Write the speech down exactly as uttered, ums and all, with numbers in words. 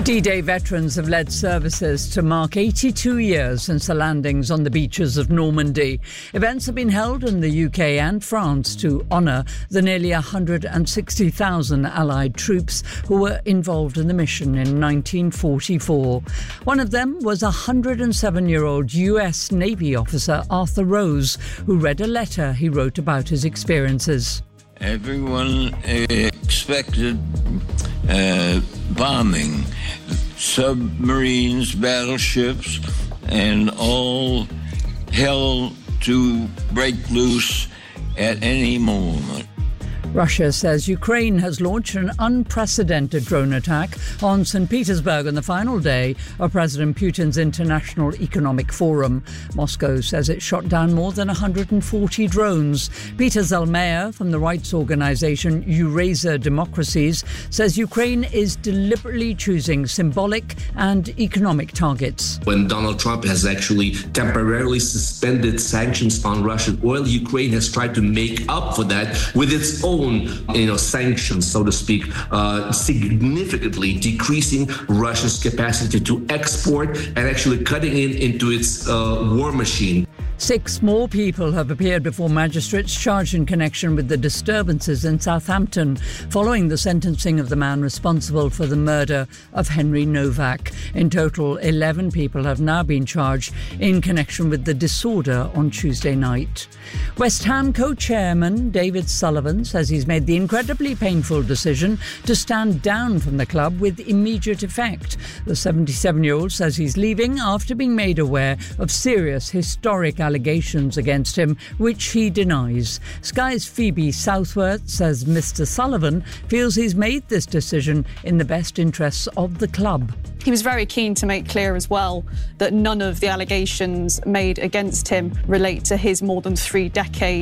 D-Day veterans have led services to mark eighty-two years since the landings on the beaches of Normandy. Events have been held in the U K and France to honour the nearly one hundred sixty thousand Allied troops who were involved in the mission in nineteen forty-four. One of them was one hundred seven-year-old U S Navy officer Arthur Rose, who read a letter he wrote about his experiences. Everyone expected uh, bombing, submarines, battleships, and all hell to break loose at any moment. Russia says Ukraine has launched an unprecedented drone attack on Saint Petersburg on the final day of President Putin's International Economic Forum. Moscow says it shot down more than one hundred forty drones. Peter Zalmaya from the rights organisation Eurasia Democracies says Ukraine is deliberately choosing symbolic and economic targets. When Donald Trump has actually temporarily suspended sanctions on Russian oil, Ukraine has tried to make up for that with its own you know, sanctions, so to speak, uh, significantly decreasing Russia's capacity to export and actually cutting in into its uh, war machine. Six more people have appeared before magistrates charged in connection with the disturbances in Southampton following the sentencing of the man responsible for the murder of Henry Novak. In total, eleven people have now been charged in connection with the disorder on Tuesday night. West Ham co-chairman David Sullivan says he's made the incredibly painful decision to stand down from the club with immediate effect. The seventy-seven-year-old says he's leaving after being made aware of serious historic allegations against him, which he denies. Sky's Phoebe Southworth says Mister Sullivan feels he's made this decision in the best interests of the club. He was very keen to make clear as well that none of the allegations made against him relate to his more than three decades